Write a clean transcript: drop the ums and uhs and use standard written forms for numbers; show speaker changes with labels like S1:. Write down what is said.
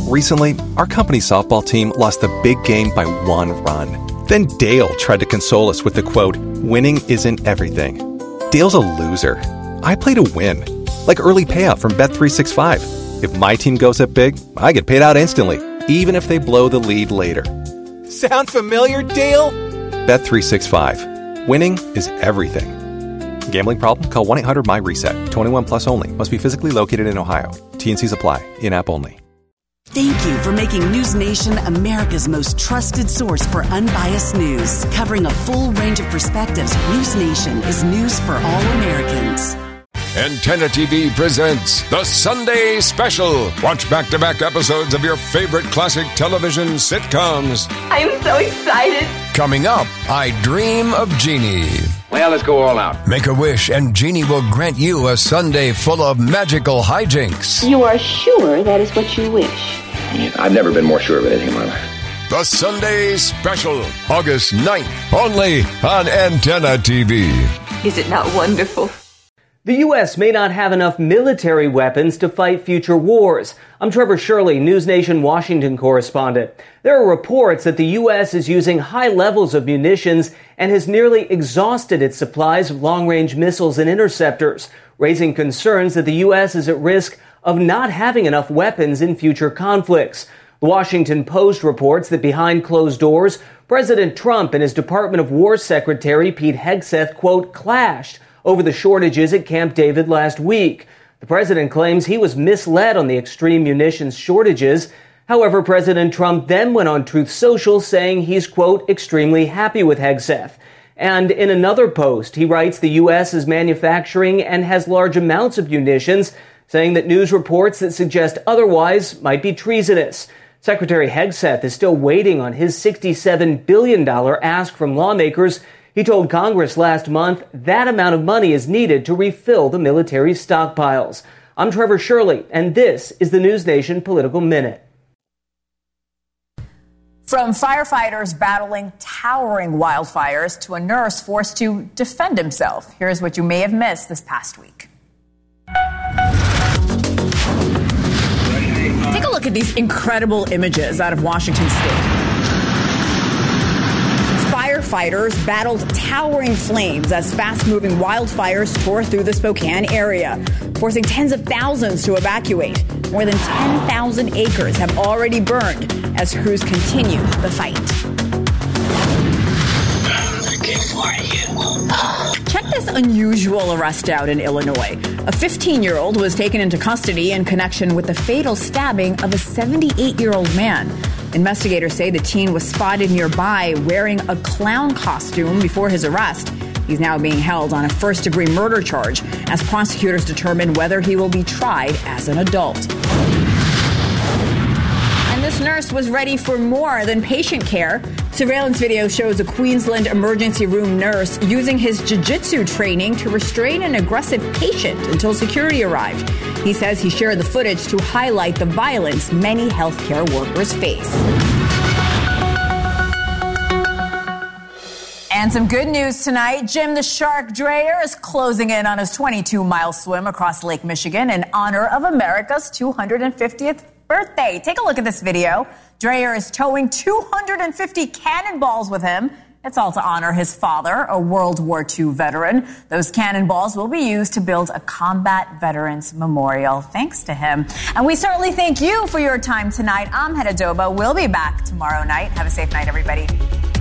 S1: Recently, our company softball team lost the big game by 1 run. Then Dale tried to console us with the quote, "Winning isn't everything." Dale's a loser. I play to win. Like early payout from Bet365. If my team goes up big, I get paid out instantly, even if they blow the lead later. Sound familiar, Dale? Bet365. Winning is everything. Gambling problem? Call 1-800-MY-RESET. 21 plus only. Must be physically located in Ohio. T&Cs apply. In-app only.
S2: Thank you for making News Nation America's most trusted source for unbiased news. Covering a full range of perspectives, News Nation is news for all Americans.
S3: Antenna TV presents The Sunday Special. Watch back-to-back episodes of your favorite classic television sitcoms.
S4: I'm so excited.
S3: Coming up, I Dream of Jeannie.
S5: Well, let's go all out.
S3: Make a wish and Jeannie will grant you a Sunday full of magical hijinks.
S4: You are sure that is what you wish?
S5: I've never been more sure of anything in my life.
S3: The Sunday Special, August 9th, only on Antenna TV.
S4: Is it not wonderful?
S6: The U.S. may not have enough military weapons to fight future wars. I'm Trevor Shirley, News Nation Washington correspondent. There are reports that the U.S. is using high levels of munitions and has nearly exhausted its supplies of long-range missiles and interceptors, raising concerns that the U.S. is at risk of not having enough weapons in future conflicts. The Washington Post reports that behind closed doors, President Trump and his Department of War Secretary Pete Hegseth, quote, clashed over the shortages at Camp David last week. The president claims he was misled on the extreme munitions shortages. However, President Trump then went on Truth Social saying he's, quote, extremely happy with Hegseth. And in another post, he writes the U.S. is manufacturing and has large amounts of munitions, saying that news reports that suggest otherwise might be treasonous. Secretary Hegseth is still waiting on his $67 billion ask from lawmakers. He told Congress last month that amount of money is needed to refill the military's stockpiles. I'm Trevor Shirley, and this is the News Nation Political Minute.
S7: From firefighters battling towering wildfires to a nurse forced to defend himself. Here's what you may have missed this past week. Take a look at these incredible images out of Washington State. Firefighters battled towering flames as fast-moving wildfires tore through the Spokane area, forcing tens of thousands to evacuate. More than 10,000 acres have already burned as crews continue the fight. Check this unusual arrest out in Illinois. A 15-year-old was taken into custody in connection with the fatal stabbing of a 78-year-old man. Investigators say the teen was spotted nearby wearing a clown costume before his arrest. He's now being held on a first-degree murder charge as prosecutors determine whether he will be tried as an adult. And this nurse was ready for more than patient care. Surveillance video shows a Queensland emergency room nurse using his jiu-jitsu training to restrain an aggressive patient until security arrived. He says he shared the footage to highlight the violence many healthcare workers face. And some good news tonight. Jim the Shark Dreyer is closing in on his 22-mile swim across Lake Michigan in honor of America's 250th birthday. Take a look at this video. Dreyer is towing 250 cannonballs with him. It's all to honor his father, a World War II veteran. Those cannonballs will be used to build a combat veterans memorial. Thanks to him. And we certainly thank you for your time tonight. I'm Hedda Doba. We'll be back tomorrow night. Have a safe night, everybody.